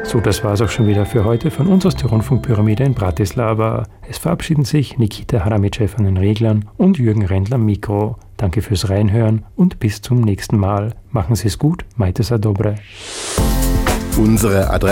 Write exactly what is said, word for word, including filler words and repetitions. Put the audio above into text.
So, das war es auch schon wieder für heute von uns aus der Rundfunkpyramide in Bratislava. Es verabschieden sich Nikita Haramitschew an den Reglern und Jürgen Rendl am Mikro. Danke fürs Reinhören und bis zum nächsten Mal. Machen Sie es gut, majte sa dobre. Unsere Adresse